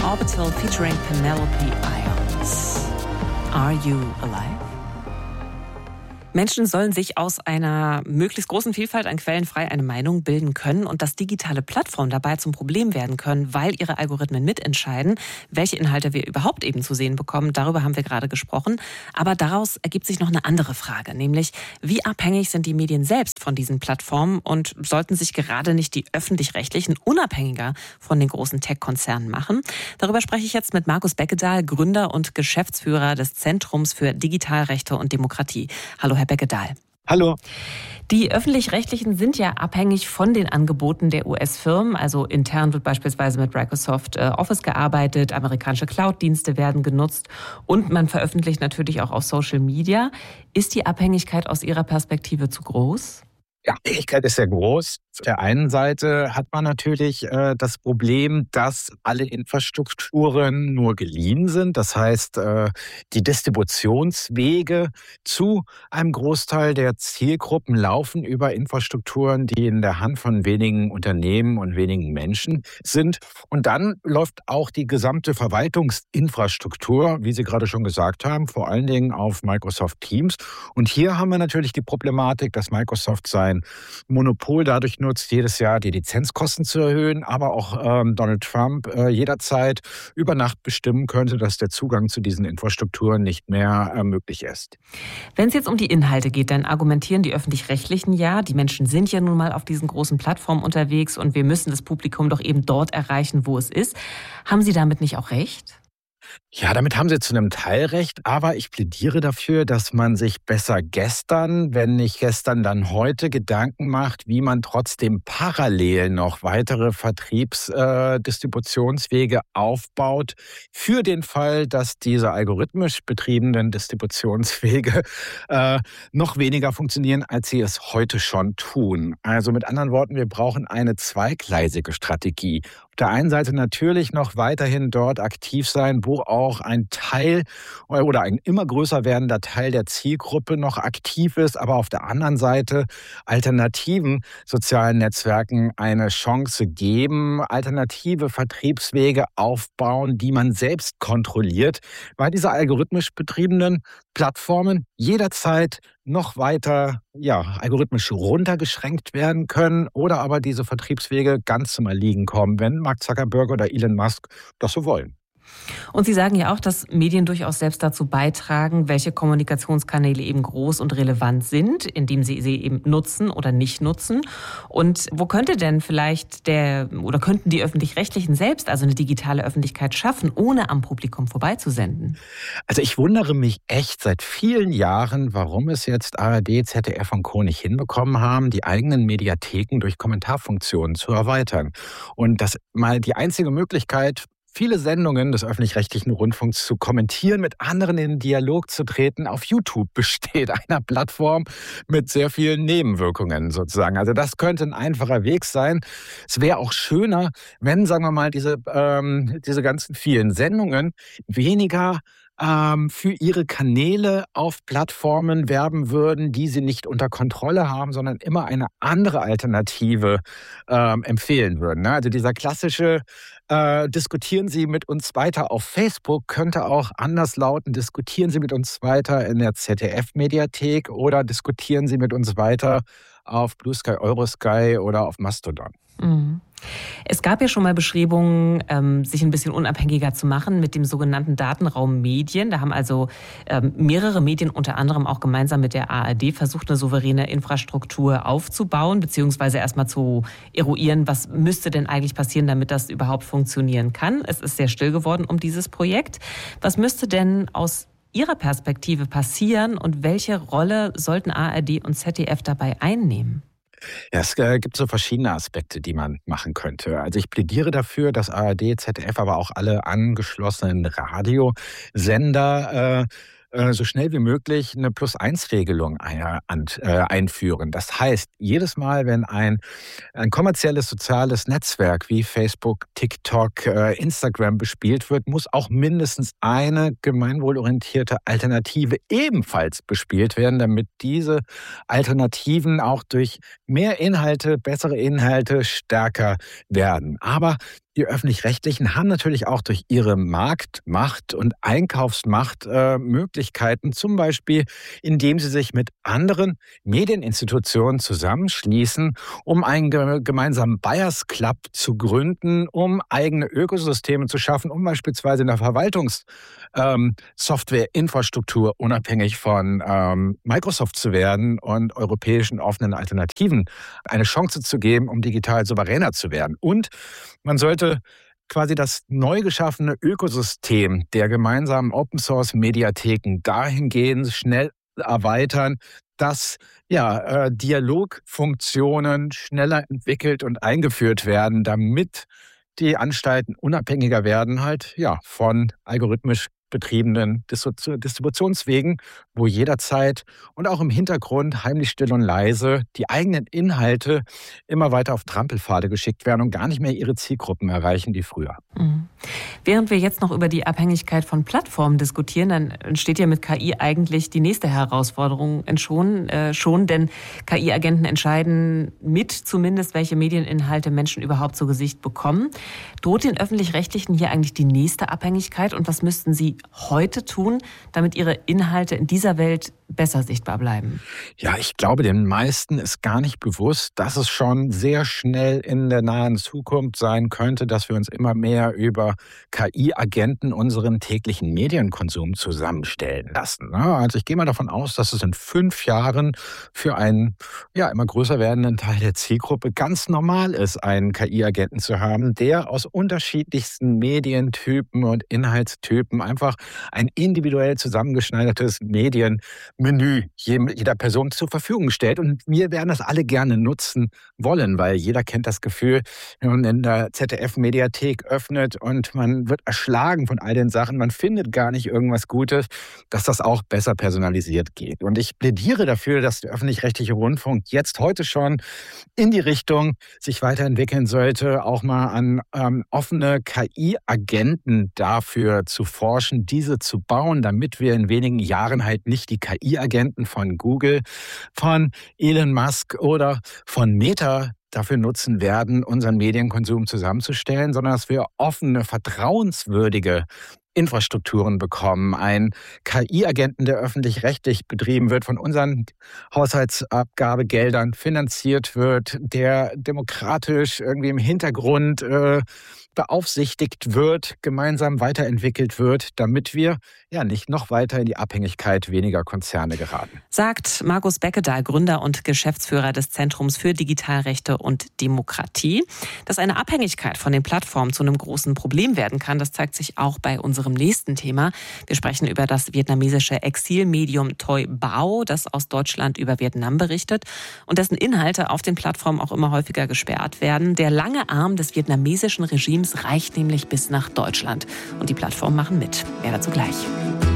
Orbital featuring Penelope Ions. Are you alive? Menschen sollen sich aus einer möglichst großen Vielfalt an Quellen frei eine Meinung bilden können und dass digitale Plattformen dabei zum Problem werden können, weil ihre Algorithmen mitentscheiden, welche Inhalte wir überhaupt eben zu sehen bekommen. Darüber haben wir gerade gesprochen. Aber daraus ergibt sich noch eine andere Frage, nämlich wie abhängig sind die Medien selbst von diesen Plattformen und sollten sich gerade nicht die Öffentlich-Rechtlichen unabhängiger von den großen Tech-Konzernen machen? Darüber spreche ich jetzt mit Markus Beckedahl, Gründer und Geschäftsführer des Zentrums für Digitalrechte und Demokratie. Hallo, Herr Beckedahl. Hallo. Die Öffentlich-Rechtlichen sind ja abhängig von den Angeboten der US-Firmen. Also intern wird beispielsweise mit Microsoft Office gearbeitet, amerikanische Cloud-Dienste werden genutzt und man veröffentlicht natürlich auch auf Social Media. Ist die Abhängigkeit aus Ihrer Perspektive zu groß? Die Abhängigkeit ist sehr groß. Auf der einen Seite hat man natürlich das Problem, dass alle Infrastrukturen nur geliehen sind. Das heißt, die Distributionswege zu einem Großteil der Zielgruppen laufen über Infrastrukturen, die in der Hand von wenigen Unternehmen und wenigen Menschen sind. Und dann läuft auch die gesamte Verwaltungsinfrastruktur, wie Sie gerade schon gesagt haben, vor allen Dingen auf Microsoft Teams. Und hier haben wir natürlich die Problematik, dass Microsoft sein Monopol dadurch nutzt, jedes Jahr die Lizenzkosten zu erhöhen, aber auch Donald Trump jederzeit über Nacht bestimmen könnte, dass der Zugang zu diesen Infrastrukturen nicht mehr möglich ist. Wenn es jetzt um die Inhalte geht, dann argumentieren die Öffentlich-Rechtlichen ja, die Menschen sind ja nun mal auf diesen großen Plattformen unterwegs und wir müssen das Publikum doch eben dort erreichen, wo es ist. Haben Sie damit nicht auch recht? Ja, damit haben Sie zu einem Teil recht, aber ich plädiere dafür, dass man sich besser gestern, wenn nicht gestern, dann heute Gedanken macht, wie man trotzdem parallel noch weitere Vertriebsdistributionswege aufbaut, für den Fall, dass diese algorithmisch betriebenen Distributionswege noch weniger funktionieren, als sie es heute schon tun. Also mit anderen Worten, wir brauchen eine zweigleisige Strategie. Auf der einen Seite natürlich noch weiterhin dort aktiv sein, wo auch ein Teil oder ein immer größer werdender Teil der Zielgruppe noch aktiv ist, aber auf der anderen Seite alternativen sozialen Netzwerken eine Chance geben, alternative Vertriebswege aufbauen, die man selbst kontrolliert, weil diese algorithmisch betriebenen Plattformen jederzeit noch weiter algorithmisch runtergeschränkt werden können oder aber diese Vertriebswege ganz zum Erliegen kommen, wenn Mark Zuckerberg oder Elon Musk das so wollen. Und Sie sagen ja auch, dass Medien durchaus selbst dazu beitragen, welche Kommunikationskanäle eben groß und relevant sind, indem sie eben nutzen oder nicht nutzen. Und wo könnte denn vielleicht könnten die Öffentlich-Rechtlichen selbst also eine digitale Öffentlichkeit schaffen, ohne am Publikum vorbeizusenden? Also ich wundere mich echt seit vielen Jahren, warum es jetzt ARD, ZDF und Co. nicht hinbekommen haben, die eigenen Mediatheken durch Kommentarfunktionen zu erweitern. Und das mal die einzige Möglichkeit, viele Sendungen des öffentlich-rechtlichen Rundfunks zu kommentieren, mit anderen in Dialog zu treten, auf YouTube besteht, einer Plattform mit sehr vielen Nebenwirkungen sozusagen. Also das könnte ein einfacher Weg sein. Es wäre auch schöner, wenn, sagen wir mal, diese ganzen vielen Sendungen weniger für ihre Kanäle auf Plattformen werben würden, die sie nicht unter Kontrolle haben, sondern immer eine andere Alternative empfehlen würden. Also dieser klassische diskutieren Sie mit uns weiter auf Facebook könnte auch anders lauten, diskutieren Sie mit uns weiter in der ZDF-Mediathek oder diskutieren Sie mit uns weiter auf Blue Sky, Eurosky oder auf Mastodon. Mhm. Es gab ja schon mal Bestrebungen, sich ein bisschen unabhängiger zu machen mit dem sogenannten Datenraum Medien. Da haben also mehrere Medien, unter anderem auch gemeinsam mit der ARD, versucht, eine souveräne Infrastruktur aufzubauen, beziehungsweise erstmal zu eruieren, was müsste denn eigentlich passieren, damit das überhaupt funktionieren kann. Es ist sehr still geworden um dieses Projekt. Was müsste denn aus Ihrer Perspektive passieren und welche Rolle sollten ARD und ZDF dabei einnehmen? Ja, es gibt so verschiedene Aspekte, die man machen könnte. Also ich plädiere dafür, dass ARD, ZDF, aber auch alle angeschlossenen Radiosender so schnell wie möglich eine Plus-1-Regelung einführen. Das heißt, jedes Mal, wenn ein kommerzielles soziales Netzwerk wie Facebook, TikTok, Instagram bespielt wird, muss auch mindestens eine gemeinwohlorientierte Alternative ebenfalls bespielt werden, damit diese Alternativen auch durch mehr Inhalte, bessere Inhalte stärker werden. Aber die Öffentlich-Rechtlichen haben natürlich auch durch ihre Marktmacht und Einkaufsmacht Möglichkeiten, zum Beispiel, indem sie sich mit anderen Medieninstitutionen zusammenschließen, um einen gemeinsamen Buyers Club zu gründen, um eigene Ökosysteme zu schaffen, um beispielsweise in der Verwaltungssoftwareinfrastruktur unabhängig von Microsoft zu werden und europäischen offenen Alternativen eine Chance zu geben, um digital souveräner zu werden. Und man sollte quasi das neu geschaffene Ökosystem der gemeinsamen Open-Source-Mediatheken dahingehend schnell erweitern, dass Dialogfunktionen schneller entwickelt und eingeführt werden, damit die Anstalten unabhängiger werden von algorithmisch betriebenen Distributionswegen, wo jederzeit und auch im Hintergrund heimlich still und leise die eigenen Inhalte immer weiter auf Trampelpfade geschickt werden und gar nicht mehr ihre Zielgruppen erreichen, die früher. Mhm. Während wir jetzt noch über die Abhängigkeit von Plattformen diskutieren, dann entsteht ja mit KI eigentlich die nächste Herausforderung schon, denn KI-Agenten entscheiden zumindest, welche Medieninhalte Menschen überhaupt zu Gesicht bekommen. Droht den Öffentlich-Rechtlichen hier eigentlich die nächste Abhängigkeit und was müssten sie heute tun, damit ihre Inhalte in dieser Welt besser sichtbar bleiben? Ja, ich glaube, den meisten ist gar nicht bewusst, dass es schon sehr schnell in der nahen Zukunft sein könnte, dass wir uns immer mehr über KI-Agenten unseren täglichen Medienkonsum zusammenstellen lassen. Also ich gehe mal davon aus, dass es in 5 Jahren für einen immer größer werdenden Teil der Zielgruppe ganz normal ist, einen KI-Agenten zu haben, der aus unterschiedlichsten Medientypen und Inhaltstypen einfach ein individuell zusammengeschneidertes Medienmenü jeder Person zur Verfügung stellt. Und wir werden das alle gerne nutzen wollen, weil jeder kennt das Gefühl, wenn man in der ZDF-Mediathek öffnet und man wird erschlagen von all den Sachen, man findet gar nicht irgendwas Gutes, dass das auch besser personalisiert geht. Und ich plädiere dafür, dass der öffentlich-rechtliche Rundfunk jetzt heute schon in die Richtung sich weiterentwickeln sollte, auch mal an offene KI-Agenten dafür zu forschen, diese zu bauen, damit wir in wenigen Jahren nicht die KI-Agenten von Google, von Elon Musk oder von Meta dafür nutzen werden, unseren Medienkonsum zusammenzustellen, sondern dass wir offene, vertrauenswürdige Infrastrukturen bekommen. Ein KI-Agenten, der öffentlich-rechtlich betrieben wird, von unseren Haushaltsabgabegeldern finanziert wird, der demokratisch irgendwie im Hintergrund beaufsichtigt wird, gemeinsam weiterentwickelt wird, damit wir nicht noch weiter in die Abhängigkeit weniger Konzerne geraten. Sagt Markus Beckedahl, Gründer und Geschäftsführer des Zentrums für Digitalrechte und Demokratie. Dass eine Abhängigkeit von den Plattformen zu einem großen Problem werden kann, das zeigt sich auch bei unserem nächsten Thema. Wir sprechen über das vietnamesische Exilmedium Toi Bao, das aus Deutschland über Vietnam berichtet und dessen Inhalte auf den Plattformen auch immer häufiger gesperrt werden. Der lange Arm des vietnamesischen Regimes reicht nämlich bis nach Deutschland. Und die Plattformen machen mit. Mehr dazu gleich.